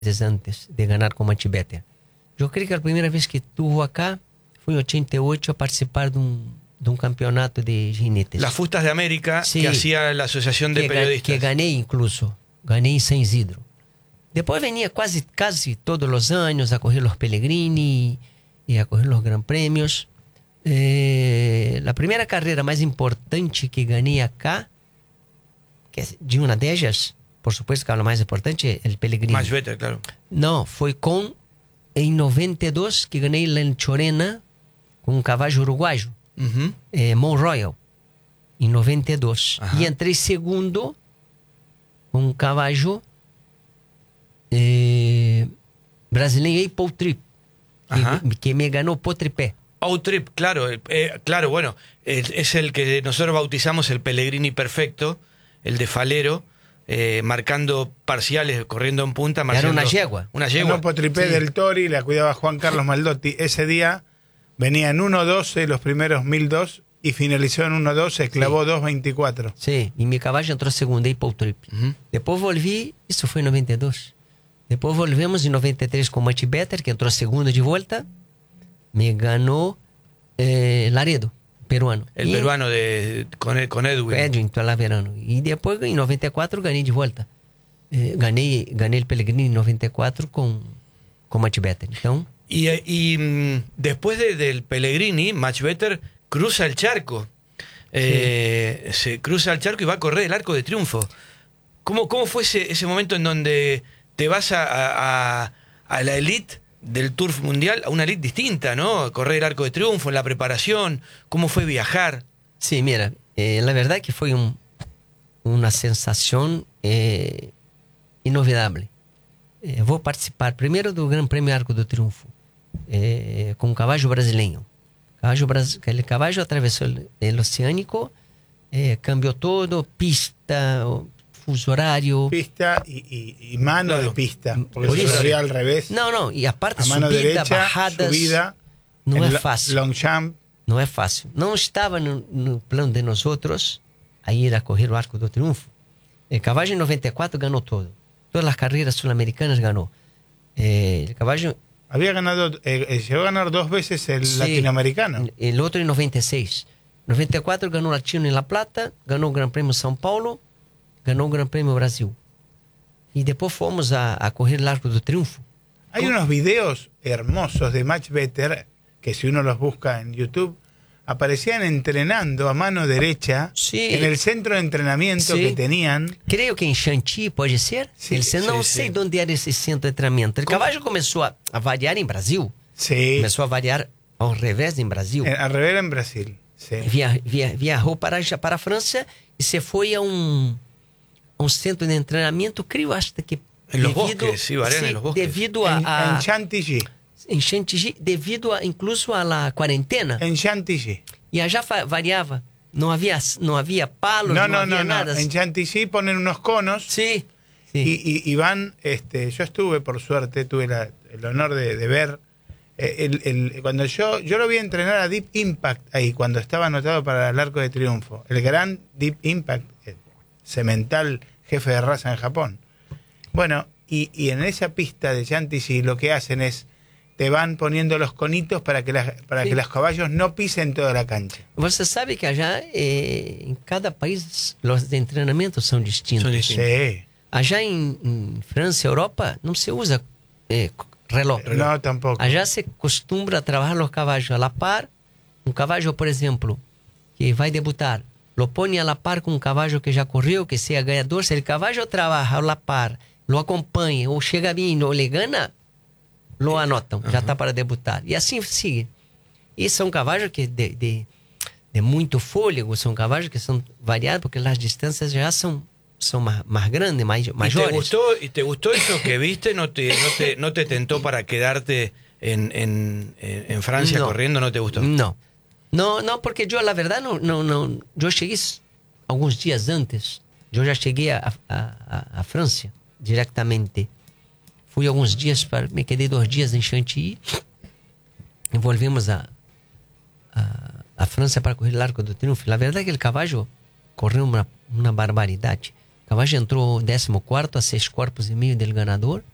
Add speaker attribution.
Speaker 1: meses antes de ganar con Max Better. Yo creo que la primera vez que estuvo acá fue en 88 a participar de un campeonato de jinetes.
Speaker 2: Las Fustas de América,
Speaker 1: sí,
Speaker 2: que hacía la Asociación de Periodistas.
Speaker 1: Que gané incluso, gané en San Isidro. Después venía casi todos los años a correr los Pellegrini y a correr los Gran Premios. La primera carrera más importante que gané acá, que de una de ellas, por supuesto que la más importante, el Pellegrini.
Speaker 2: Max Better, claro.
Speaker 1: No, fue en 92 que gané en Chorena con un caballo uruguayo, Mount Royal, en 92.
Speaker 2: Ajá.
Speaker 1: Y entré segundo con un caballo brasileño, Paul Trip, que me ganó por tripé.
Speaker 2: Paul Trip, claro, claro, bueno, es el que nosotros bautizamos el Pellegrini perfecto, el de Falero, marcando parciales, corriendo en punta.
Speaker 1: Era una yegua.
Speaker 2: Una yegua.
Speaker 3: No, por tripé del Tori, la cuidaba Juan Carlos Maldotti. Ese día venía en 1.12 los primeros 1002 y finalizó en 1.12, clavó 2.24.
Speaker 1: Sí, y mi caballo entró segundo y Paul Trip. Después volví, eso fue en 92. Después volvemos en 93 con Max Better, que entró segundo de vuelta. Me ganó Laredo, peruano.
Speaker 2: El peruano con Edwin.
Speaker 1: Edwin, Verano. Y después en 94 gané de vuelta. Gané el Pellegrini en 94 con Max Better. Entonces,
Speaker 2: y después del Pellegrini, Max Better cruza el charco. Se cruza el charco y va a correr el Arco de Triunfo. ¿Cómo fue ese momento en donde te vas a la elite del Tour Mundial, a una elite distinta, ¿no? Correr el Arco de Triunfo, en la preparación, ¿cómo fue viajar?
Speaker 1: Sí, mira, la verdad que fue una sensación inolvidable. Voy a participar primero del Gran Premio Arco do Triunfo, con un caballo brasileño. El caballo atravesó el Oceánico, cambió todo, pista, fuso horario.
Speaker 3: Pista y mano de pista, porque
Speaker 1: Por
Speaker 3: se
Speaker 1: eso.
Speaker 3: corría al revés.
Speaker 1: No, y aparte
Speaker 3: A mano
Speaker 1: subida,
Speaker 3: derecha,
Speaker 1: bajadas,
Speaker 3: subida,
Speaker 1: no es fácil.
Speaker 3: Long jump.
Speaker 1: No es fácil. No estaba no plano de nosotros a ir a correr o Arco do Triunfo. El caballo en 94 ganó todo. Todas las carreras sudamericanas ganó. El caballo...
Speaker 3: Había ganado, llegó a ganar 2 veces el latinoamericano.
Speaker 1: El otro en 96. 94 ganó Latino en La Plata, ganó el Gran Premio São Paulo, ganó el Gran Premio Brasil. Y después fuimos a correr el Arco do Triunfo.
Speaker 3: Hay unos videos hermosos de Max Better que si uno los busca en YouTube, aparecían entrenando a mano derecha en el centro de entrenamiento que tenían.
Speaker 1: Creo que en Chantilly, ¿puede ser? No sé dónde era ese centro de entrenamiento. El caballo comenzó a variar en Brasil.
Speaker 3: Sí.
Speaker 1: Comenzó a variar al revés en Brasil.
Speaker 3: Al revés en Brasil. Sí.
Speaker 1: Viajó para Francia y se fue a un centro de entrenamiento, creo hasta que...
Speaker 2: En los bosques, sí, varían en los bosques.
Speaker 3: Debido en Chantilly.
Speaker 1: En Chantilly, debido incluso a la cuarentena.
Speaker 3: En Chantilly.
Speaker 1: Y allá variaba. No había palos, no había nada.
Speaker 3: En Chantilly ponen unos conos.
Speaker 1: Sí.
Speaker 3: Y van, yo estuve, por suerte, tuve el honor de ver. Cuando yo lo vi entrenar a Deep Impact ahí, cuando estaba anotado para el Arco de Triunfo. El gran Deep Impact, semental jefe de raza en Japón. Bueno, y en esa pista de Chantilly lo que hacen es te van poniendo los conitos para que los caballos no pisen toda la cancha.
Speaker 1: Você sabe que allá en cada país los entrenamientos son distintos.
Speaker 3: Sí.
Speaker 1: Allá en Francia, Europa, no se usa reloj.
Speaker 3: No, tampoco.
Speaker 1: Allá se acostumbra a trabajar los caballos a la par. Un caballo, por ejemplo, que va a debutar, lo pone a la par con un caballo que ya corrió, que sea ganador. Si el caballo trabaja a la par, lo acompaña o llega bien o le gana, lo anotan, ya está para debutar. Y así sigue. Y son caballos que de muito fôlego, son caballos que son variados porque las distancias ya son más grandes, mayores.
Speaker 2: ¿Y te gustó eso que viste? ¿No te tentó para quedarte en Francia corriendo? ¿No te gustó?
Speaker 1: No, porque yo la verdad no. Yo llegué algunos días antes. Yo ya llegué a Francia directamente. Fui alguns dias, me quedei 2 dias em Chantilly e volvemos a França para correr o Arco do Triunfo. A verdade é que o caballo correu uma barbaridade. O caballo entrou 14º a 6 corpos e meio do ganador.